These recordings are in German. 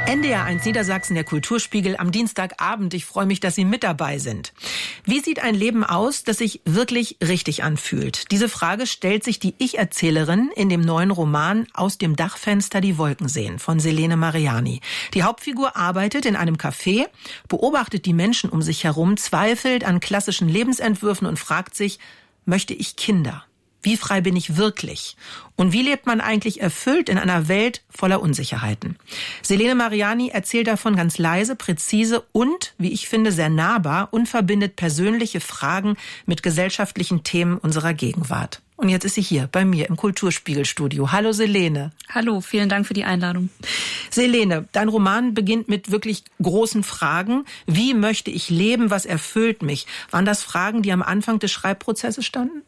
NDR1 Niedersachsen, der Kulturspiegel am Dienstagabend. Ich freue mich, dass Sie mit dabei sind. Wie sieht ein Leben aus, das sich wirklich richtig anfühlt? Diese Frage stellt sich die Ich-Erzählerin in dem neuen Roman Aus dem Dachfenster die Wolken sehen von Selene Mariani. Die Hauptfigur arbeitet in einem Café, beobachtet die Menschen um sich herum, zweifelt an klassischen Lebensentwürfen und fragt sich, möchte ich Kinder? Wie frei bin ich wirklich? Und wie lebt man eigentlich erfüllt in einer Welt voller Unsicherheiten? Selene Mariani erzählt davon ganz leise, präzise und, wie ich finde, sehr nahbar und verbindet persönliche Fragen mit gesellschaftlichen Themen unserer Gegenwart. Und jetzt ist sie hier bei mir im Kulturspiegelstudio. Hallo Selene. Hallo, vielen Dank für die Einladung. Selene, dein Roman beginnt mit wirklich großen Fragen. Wie möchte ich leben? Was erfüllt mich? Waren das Fragen, die am Anfang des Schreibprozesses standen?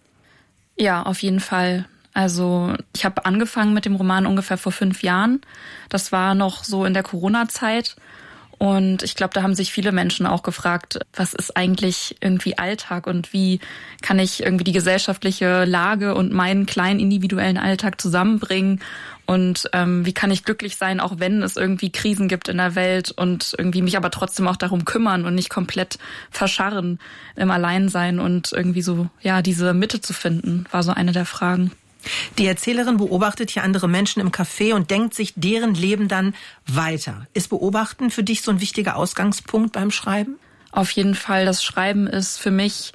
Ja, auf jeden Fall. Also ich habe angefangen mit dem Roman ungefähr vor 5 Jahren. Das war noch so in der Corona-Zeit. Und ich glaube, da haben sich viele Menschen auch gefragt, was ist eigentlich irgendwie Alltag und wie kann ich irgendwie die gesellschaftliche Lage und meinen kleinen individuellen Alltag zusammenbringen und wie kann ich glücklich sein, auch wenn es irgendwie Krisen gibt in der Welt und irgendwie mich aber trotzdem auch darum kümmern und nicht komplett verscharren im Alleinsein und irgendwie so, ja, diese Mitte zu finden, war so eine der Fragen. Die Erzählerin beobachtet hier andere Menschen im Café und denkt sich deren Leben dann weiter. Ist Beobachten für dich so ein wichtiger Ausgangspunkt beim Schreiben? Auf jeden Fall. Das Schreiben ist für mich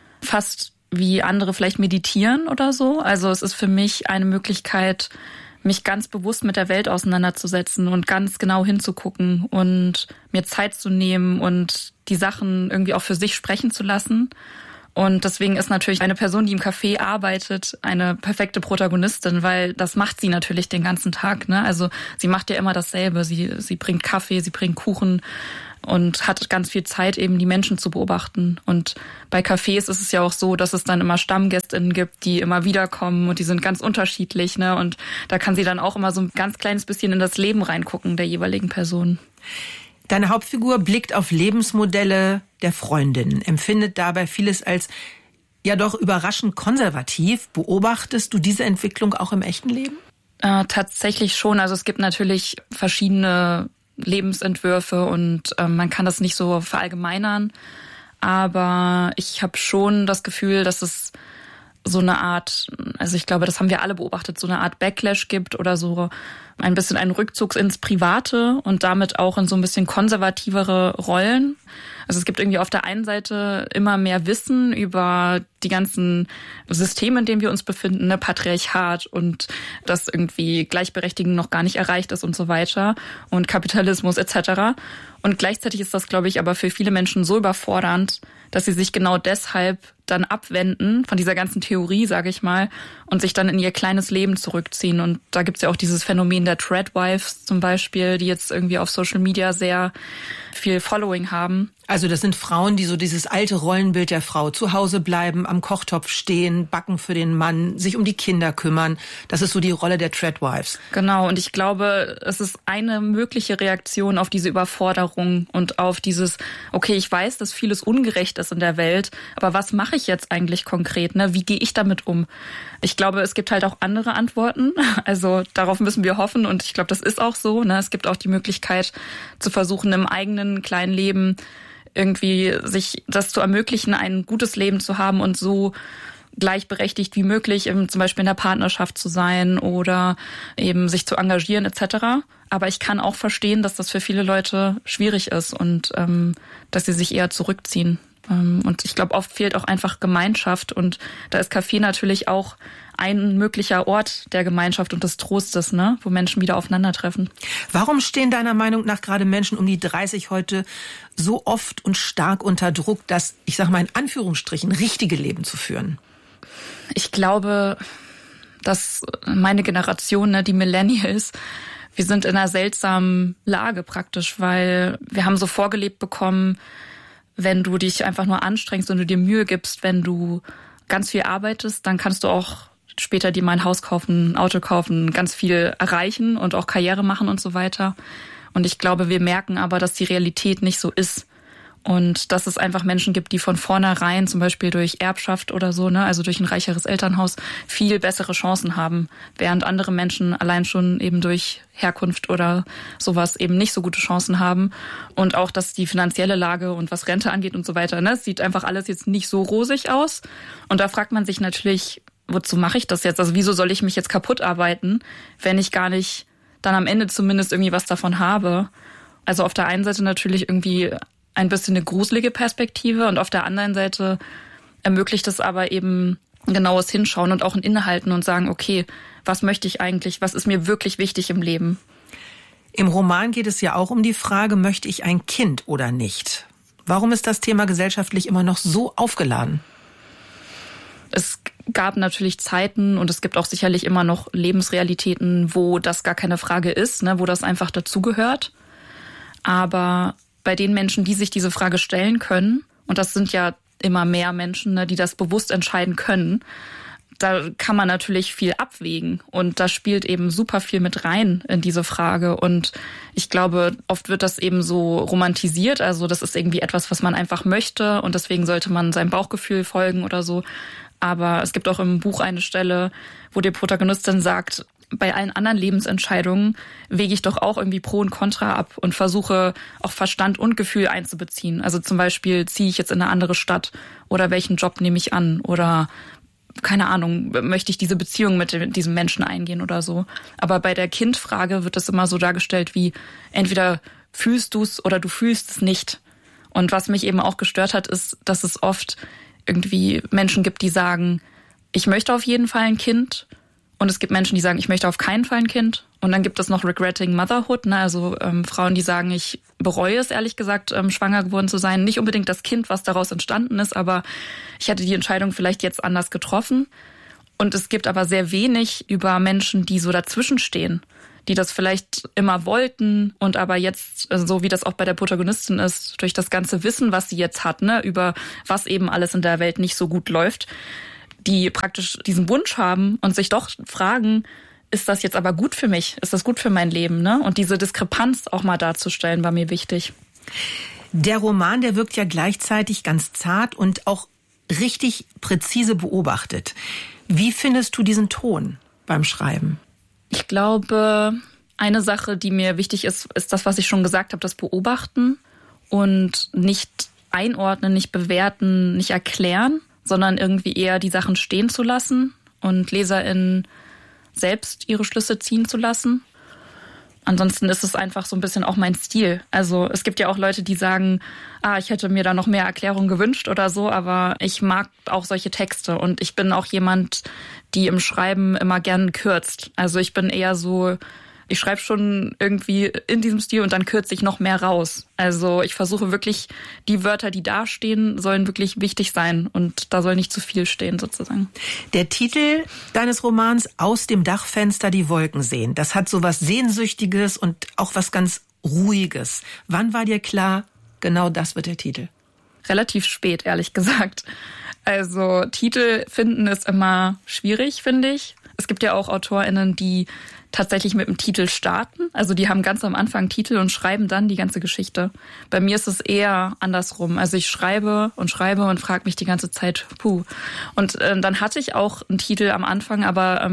fast wie andere vielleicht meditieren oder so. Also es ist für mich eine Möglichkeit, mich ganz bewusst mit der Welt auseinanderzusetzen und ganz genau hinzugucken und mir Zeit zu nehmen und die Sachen irgendwie auch für sich sprechen zu lassen. Und deswegen ist natürlich eine Person, die im Café arbeitet, eine perfekte Protagonistin, weil das macht sie natürlich den ganzen Tag, ne? Also sie macht ja immer dasselbe. Sie bringt Kaffee, sie bringt Kuchen und hat ganz viel Zeit, eben die Menschen zu beobachten. Und bei Cafés ist es ja auch so, dass es dann immer StammgästInnen gibt, die immer wiederkommen und die sind ganz unterschiedlich, ne? Und da kann sie dann auch immer so ein ganz kleines bisschen in das Leben reingucken der jeweiligen Person. Deine Hauptfigur blickt auf Lebensmodelle der Freundinnen, empfindet dabei vieles als ja doch überraschend konservativ. Beobachtest du diese Entwicklung auch im echten Leben? Tatsächlich schon. Also es gibt natürlich verschiedene Lebensentwürfe und man kann das nicht so verallgemeinern. Aber ich habe schon das Gefühl, dass es so eine Art, also ich glaube, das haben wir alle beobachtet, so eine Art Backlash gibt oder so ein bisschen einen Rückzug ins Private und damit auch in so ein bisschen konservativere Rollen. Also es gibt irgendwie auf der einen Seite immer mehr Wissen über die ganzen Systeme, in denen wir uns befinden, ne, Patriarchat und dass irgendwie Gleichberechtigung noch gar nicht erreicht ist und so weiter und Kapitalismus etc. Und gleichzeitig ist das, glaube ich, aber für viele Menschen so überfordernd, dass sie sich genau deshalb dann abwenden von dieser ganzen Theorie, sage ich mal, und sich dann in ihr kleines Leben zurückziehen. Und da gibt's ja auch dieses Phänomen der Threadwives zum Beispiel, die jetzt irgendwie auf Social Media sehr viel Following haben. Also das sind Frauen, die so dieses alte Rollenbild der Frau, zu Hause bleiben, am Kochtopf stehen, backen für den Mann, sich um die Kinder kümmern. Das ist so die Rolle der Threadwives. Genau, und ich glaube, es ist eine mögliche Reaktion auf diese Überforderung und auf dieses, okay, ich weiß, dass vieles ungerecht ist in der Welt, aber was mache ich jetzt eigentlich konkret? Ne? Wie gehe ich damit um? Ich glaube, es gibt halt auch andere Antworten. Also darauf müssen wir hoffen und ich glaube, das ist auch so. Ne? Es gibt auch die Möglichkeit zu versuchen, im eigenen kleinen Leben irgendwie sich das zu ermöglichen, ein gutes Leben zu haben und so gleichberechtigt wie möglich zum Beispiel in der Partnerschaft zu sein oder eben sich zu engagieren etc. Aber ich kann auch verstehen, dass das für viele Leute schwierig ist und dass sie sich eher zurückziehen. Und ich glaube, oft fehlt auch einfach Gemeinschaft und da ist Café natürlich auch ein möglicher Ort der Gemeinschaft und des Trostes, ne, wo Menschen wieder aufeinandertreffen. Warum stehen deiner Meinung nach gerade Menschen um die 30 heute so oft und stark unter Druck, das, ich sag mal in Anführungsstrichen, richtige Leben zu führen? Ich glaube, dass meine Generation, ne, die Millennials, wir sind in einer seltsamen Lage praktisch, weil wir haben so vorgelebt bekommen, wenn du dich einfach nur anstrengst und du dir Mühe gibst, wenn du ganz viel arbeitest, dann kannst du auch später dir mal ein Haus kaufen, ein Auto kaufen, ganz viel erreichen und auch Karriere machen und so weiter. Und ich glaube, wir merken aber, dass die Realität nicht so ist. Und dass es einfach Menschen gibt, die von vornherein, zum Beispiel durch Erbschaft oder so, ne, also durch ein reicheres Elternhaus, viel bessere Chancen haben, während andere Menschen allein schon eben durch Herkunft oder sowas eben nicht so gute Chancen haben. Und auch, dass die finanzielle Lage und was Rente angeht und so weiter, ne, es sieht einfach alles jetzt nicht so rosig aus. Und da fragt man sich natürlich, wozu mache ich das jetzt? Also wieso soll ich mich jetzt kaputt arbeiten, wenn ich gar nicht dann am Ende zumindest irgendwie was davon habe? Also auf der einen Seite natürlich irgendwie ein bisschen eine gruselige Perspektive und auf der anderen Seite ermöglicht es aber eben genaues Hinschauen und auch ein Innehalten und sagen, okay, was möchte ich eigentlich, was ist mir wirklich wichtig im Leben? Im Roman geht es ja auch um die Frage, möchte ich ein Kind oder nicht? Warum ist das Thema gesellschaftlich immer noch so aufgeladen? Es gab natürlich Zeiten und es gibt auch sicherlich immer noch Lebensrealitäten, wo das gar keine Frage ist, ne, wo das einfach dazugehört. Aber bei den Menschen, die sich diese Frage stellen können, und das sind ja immer mehr Menschen, ne, die das bewusst entscheiden können, da kann man natürlich viel abwägen. Und da spielt eben super viel mit rein in diese Frage. Und ich glaube, oft wird das eben so romantisiert. Also das ist irgendwie etwas, was man einfach möchte und deswegen sollte man seinem Bauchgefühl folgen oder so. Aber es gibt auch im Buch eine Stelle, wo die Protagonistin sagt, bei allen anderen Lebensentscheidungen wege ich doch auch irgendwie Pro und Contra ab und versuche auch Verstand und Gefühl einzubeziehen. Also zum Beispiel, ziehe ich jetzt in eine andere Stadt oder welchen Job nehme ich an oder keine Ahnung, möchte ich diese Beziehung mit diesem Menschen eingehen oder so. Aber bei der Kindfrage wird das immer so dargestellt wie, entweder fühlst du es oder du fühlst es nicht. Und was mich eben auch gestört hat, ist, dass es oft irgendwie Menschen gibt, die sagen, ich möchte auf jeden Fall ein Kind. Und es gibt Menschen, die sagen, ich möchte auf keinen Fall ein Kind. Und dann gibt es noch Regretting Motherhood, ne? Also Frauen, die sagen, ich bereue es, ehrlich gesagt, schwanger geworden zu sein. Nicht unbedingt das Kind, was daraus entstanden ist, aber ich hätte die Entscheidung vielleicht jetzt anders getroffen. Und es gibt aber sehr wenig über Menschen, die so dazwischen stehen, die das vielleicht immer wollten und aber jetzt, so wie das auch bei der Protagonistin ist, durch das ganze Wissen, was sie jetzt hat, ne, über was eben alles in der Welt nicht so gut läuft, die praktisch diesen Wunsch haben und sich doch fragen, ist das jetzt aber gut für mich? Ist das gut für mein Leben? Ne? Und diese Diskrepanz auch mal darzustellen, war mir wichtig. Der Roman, der wirkt ja gleichzeitig ganz zart und auch richtig präzise beobachtet. Wie findest du diesen Ton beim Schreiben? Ich glaube, eine Sache, die mir wichtig ist, ist das, was ich schon gesagt habe, das Beobachten und nicht einordnen, nicht bewerten, nicht erklären, sondern irgendwie eher die Sachen stehen zu lassen und LeserInnen selbst ihre Schlüsse ziehen zu lassen. Ansonsten ist es einfach so ein bisschen auch mein Stil. Also es gibt ja auch Leute, die sagen, ich hätte mir da noch mehr Erklärung gewünscht oder so, aber ich mag auch solche Texte und ich bin auch jemand, die im Schreiben immer gern kürzt. Also ich bin eher so, ich schreibe schon irgendwie in diesem Stil und dann kürze ich noch mehr raus. Also ich versuche wirklich, die Wörter, die da stehen, sollen wirklich wichtig sein und da soll nicht zu viel stehen sozusagen. Der Titel deines Romans, Aus dem Dachfenster die Wolken sehen, das hat so was Sehnsüchtiges und auch was ganz Ruhiges. Wann war dir klar, genau das wird der Titel? Relativ spät, ehrlich gesagt. Also Titel finden ist immer schwierig, finde ich. Es gibt ja auch AutorInnen, die tatsächlich mit dem Titel starten. Also die haben ganz am Anfang Titel und schreiben dann die ganze Geschichte. Bei mir ist es eher andersrum. Also ich schreibe und frage mich die ganze Zeit, Und dann hatte ich auch einen Titel am Anfang, aber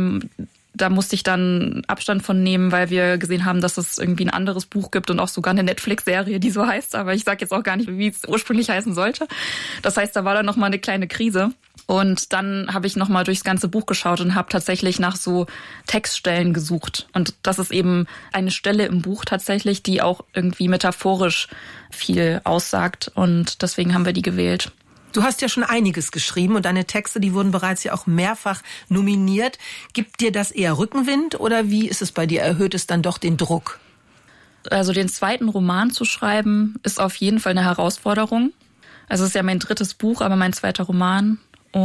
da musste ich dann Abstand von nehmen, weil wir gesehen haben, dass es irgendwie ein anderes Buch gibt und auch sogar eine Netflix-Serie, die so heißt. Aber ich sage jetzt auch gar nicht, wie es ursprünglich heißen sollte. Das heißt, da war dann nochmal eine kleine Krise. Und dann habe ich nochmal durchs ganze Buch geschaut und habe tatsächlich nach so Textstellen gesucht. Und das ist eben eine Stelle im Buch tatsächlich, die auch irgendwie metaphorisch viel aussagt. Und deswegen haben wir die gewählt. Du hast ja schon einiges geschrieben und deine Texte, die wurden bereits ja auch mehrfach nominiert. Gibt dir das eher Rückenwind oder wie ist es bei dir? Erhöht es dann doch den Druck? Also den zweiten Roman zu schreiben, ist auf jeden Fall eine Herausforderung. Also es ist ja mein drittes Buch, aber mein zweiter Roman.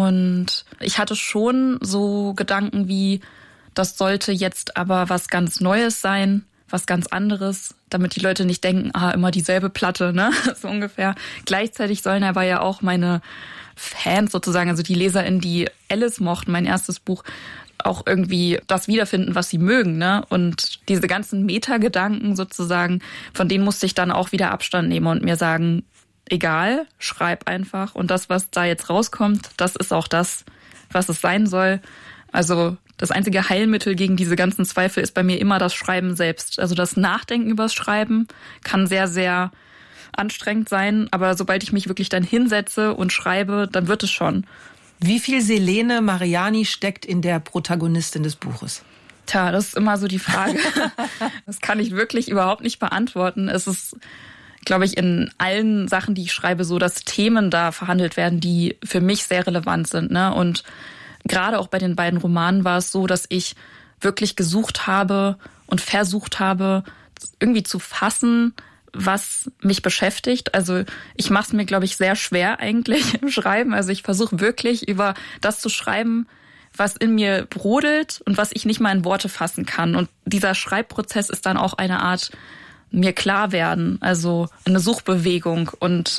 Und ich hatte schon so Gedanken wie, das sollte jetzt aber was ganz Neues sein, was ganz anderes, damit die Leute nicht denken, immer dieselbe Platte, ne, so ungefähr. Gleichzeitig sollen aber ja auch meine Fans sozusagen, also die LeserInnen, die Alice mochten, mein erstes Buch, auch irgendwie das wiederfinden, was sie mögen, ne? Und diese ganzen Metagedanken sozusagen, von denen musste ich dann auch wieder Abstand nehmen und mir sagen, egal, schreib einfach. Und das, was da jetzt rauskommt, das ist auch das, was es sein soll. Also das einzige Heilmittel gegen diese ganzen Zweifel ist bei mir immer das Schreiben selbst. Also das Nachdenken übers Schreiben kann sehr, sehr anstrengend sein. Aber sobald ich mich wirklich dann hinsetze und schreibe, dann wird es schon. Wie viel Selene Mariani steckt in der Protagonistin des Buches? Tja, das ist immer so die Frage. Das kann ich wirklich überhaupt nicht beantworten. Es ist, glaube ich, in allen Sachen, die ich schreibe, so, dass Themen da verhandelt werden, die für mich sehr relevant sind, ne? Und gerade auch bei den beiden Romanen war es so, dass ich wirklich gesucht habe und versucht habe, irgendwie zu fassen, was mich beschäftigt. Also ich mache es mir, glaube ich, sehr schwer eigentlich im Schreiben. Also ich versuche wirklich über das zu schreiben, was in mir brodelt und was ich nicht mal in Worte fassen kann. Und dieser Schreibprozess ist dann auch eine Art mir klar werden, also eine Suchbewegung. Und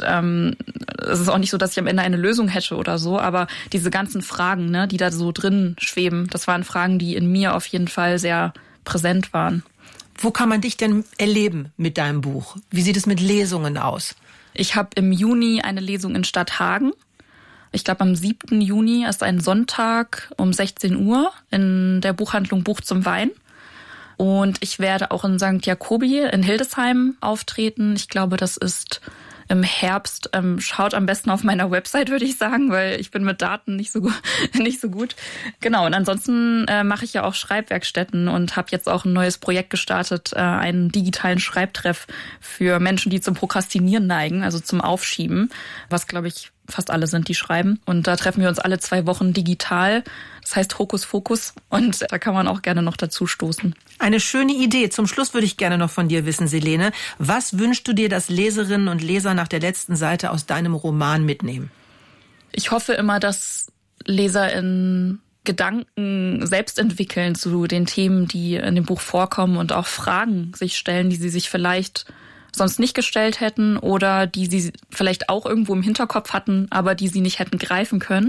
es ist auch nicht so, dass ich am Ende eine Lösung hätte oder so, aber diese ganzen Fragen, ne, die da so drin schweben, das waren Fragen, die in mir auf jeden Fall sehr präsent waren. Wo kann man dich denn erleben mit deinem Buch? Wie sieht es mit Lesungen aus? Ich habe im Juni eine Lesung in Stadthagen. Ich glaube, am 7. Juni ist ein Sonntag um 16 Uhr in der Buchhandlung Buch zum Wein. Und ich werde auch in St. Jakobi in Hildesheim auftreten. Ich glaube, das ist im Herbst. Schaut am besten auf meiner Website, würde ich sagen, weil ich bin mit Daten nicht so gut. Genau, und ansonsten mache ich ja auch Schreibwerkstätten und habe jetzt auch ein neues Projekt gestartet, einen digitalen Schreibtreff für Menschen, die zum Prokrastinieren neigen, also zum Aufschieben, was, glaube ich, fast alle sind, die schreiben. Und da treffen wir uns alle 2 Wochen digital. Das heißt Hokus Fokus. Und da kann man auch gerne noch dazu stoßen. Eine schöne Idee. Zum Schluss würde ich gerne noch von dir wissen, Selene. Was wünschst du dir, dass Leserinnen und Leser nach der letzten Seite aus deinem Roman mitnehmen? Ich hoffe immer, dass Leser in Gedanken selbst entwickeln zu den Themen, die in dem Buch vorkommen und auch Fragen sich stellen, die sie sich vielleicht sonst nicht gestellt hätten oder die sie vielleicht auch irgendwo im Hinterkopf hatten, aber die sie nicht hätten greifen können.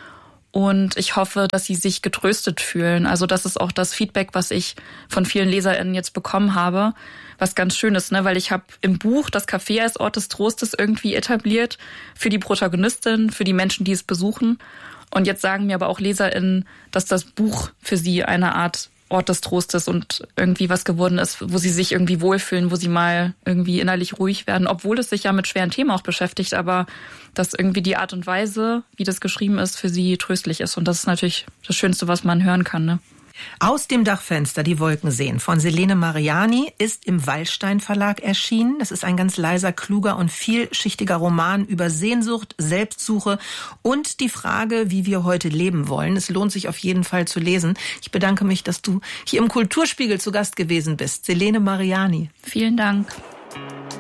Und ich hoffe, dass sie sich getröstet fühlen. Also das ist auch das Feedback, was ich von vielen LeserInnen jetzt bekommen habe, was ganz schön ist, ne? Weil ich habe im Buch das Café als Ort des Trostes irgendwie etabliert für die Protagonistin, für die Menschen, die es besuchen. Und jetzt sagen mir aber auch LeserInnen, dass das Buch für sie eine Art Ort des Trostes und irgendwie was geworden ist, wo sie sich irgendwie wohlfühlen, wo sie mal irgendwie innerlich ruhig werden, obwohl es sich ja mit schweren Themen auch beschäftigt, aber dass irgendwie die Art und Weise, wie das geschrieben ist, für sie tröstlich ist. Und das ist natürlich das Schönste, was man hören kann, ne? Aus dem Dachfenster die Wolken sehen von Selene Mariani ist im Wallstein Verlag erschienen. Das ist ein ganz leiser, kluger und vielschichtiger Roman über Sehnsucht, Selbstsuche und die Frage, wie wir heute leben wollen. Es lohnt sich auf jeden Fall zu lesen. Ich bedanke mich, dass du hier im Kulturspiegel zu Gast gewesen bist. Selene Mariani. Vielen Dank.